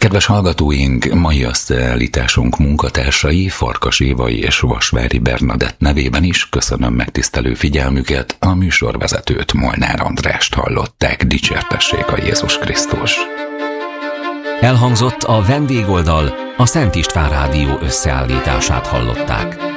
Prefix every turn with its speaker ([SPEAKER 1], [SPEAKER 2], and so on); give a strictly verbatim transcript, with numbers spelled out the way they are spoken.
[SPEAKER 1] Kedves hallgatóink, mai összeállításunk munkatársai Farkas Évai és Vasvári Bernadett nevében is köszönöm megtisztelő figyelmüket, a műsorvezetőt, Molnár Andrást hallották. Dicsértessék a Jézus Krisztus!
[SPEAKER 2] Elhangzott a vendégoldal, a Szent István Rádió összeállítását hallották.